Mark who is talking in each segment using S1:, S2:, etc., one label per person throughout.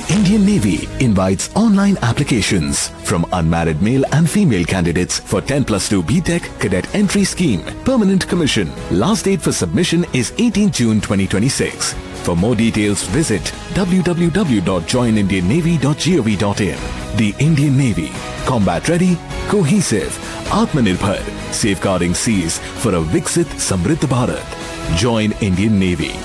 S1: Indian Navy invites online applications from unmarried male and female candidates for 10+2 BTech Cadet Entry Scheme, Permanent Commission. Last date for submission is 18 June 2026. For more details, visit www.joinindiannavy.gov.in. The Indian Navy, combat ready, cohesive, Atmanirbhar, safeguarding seas for a Viksit Samriddh Bharat. Join Indian Navy.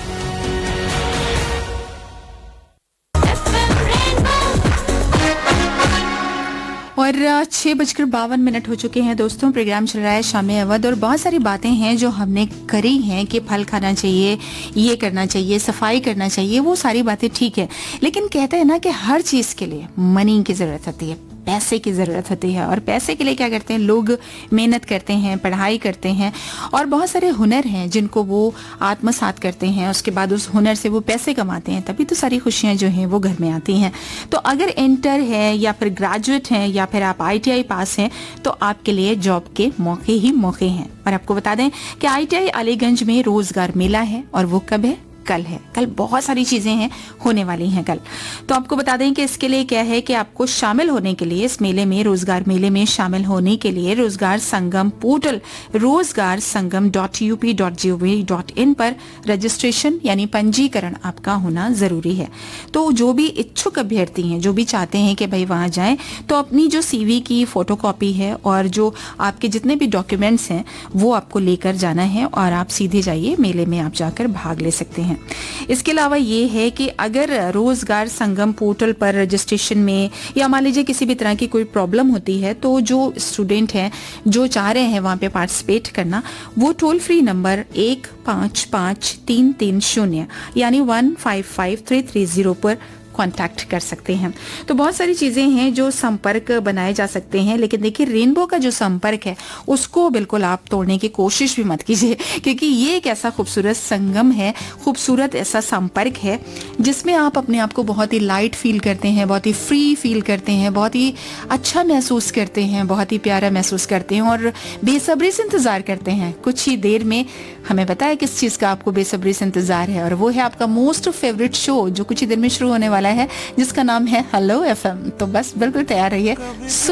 S2: और 6:52 हो चुके हैं दोस्तों। Programme चल रहा है शामे अवध और बहुत सारी बातें हैं जो हमने करी हैं कि फल खाना चाहिए, ये करना चाहिए, सफाई करना चाहिए, वो सारी बातें ठीक है, लेकिन कहते हैं ना कि हर चीज़ के लिए मनी की ज़रूरत होती है, पैसे की ज़रूरत होती है। और पैसे के लिए क्या करते हैं लोग? मेहनत करते हैं, पढ़ाई करते हैं और बहुत सारे हुनर हैं जिनको वो आत्मसात करते हैं। उसके बाद उस हुनर से वो पैसे कमाते हैं, तभी तो सारी खुशियाँ जो हैं वो घर में आती हैं। तो अगर इंटर है या फिर ग्रेजुएट हैं या फिर आप ITI पास हैं तो आपके लिए जॉब के मौके ही मौके हैं। और आपको बता दें कि ITI अलीगंज में रोजगार मेला है और वो कब है? कल है। कल बहुत सारी चीजें हैं होने वाली हैं कल। तो आपको बता दें कि इसके लिए क्या है कि आपको शामिल होने के लिए इस मेले में, रोजगार मेले में शामिल होने के लिए रोजगार संगम पोर्टल rozgarsangam.up.gov.in पर रजिस्ट्रेशन यानी पंजीकरण आपका होना जरूरी है। तो जो भी इच्छुक अभ्यर्थी हैं, जो भी चाहते हैं कि भाई वहां जाएं, तो अपनी जो CV की फोटोकॉपी है और जो आपके जितने भी डॉक्यूमेंट्स हैं वो आपको लेकर जाना है और आप सीधे जाइए मेले में, आप जाकर भाग ले सकते हैं। इसके अलावा ये है कि अगर रोजगार संगम पोर्टल पर रजिस्ट्रेशन में या मान लीजिए किसी भी तरह की कोई प्रॉब्लम होती है तो जो स्टूडेंट हैं जो चाह रहे हैं वहां पे पार्टिसिपेट करना, वो टोल फ्री नंबर 155330 यानी 155330 पर कांटेक्ट कर सकते हैं। तो बहुत सारी चीजें हैं जो संपर्क बनाए जा सकते हैं, लेकिन देखिए रेनबो का जो संपर्क है उसको बिल्कुल आप तोड़ने की कोशिश भी मत कीजिए, क्योंकि ये एक ऐसा खूबसूरत संगम है, खूबसूरत ऐसा संपर्क है जिसमें आप अपने आप को बहुत ही लाइट फील करते हैं, बहुत ही फ्री फील करते हैं, बहुत ही अच्छा महसूस करते हैं, बहुत ही प्यारा महसूस करते हैं और बेसब्री से इंतजार करते हैं। कुछ ही देर में हमें पता है किस चीज का आपको बेसब्री से इंतजार है, और वो है आपका मोस्ट फेवरेट शो जो कुछ ही देर में शुरू होने वाला है, जिसका नाम है हेलो FM। तो बस बिल्कुल तैयार रहिए।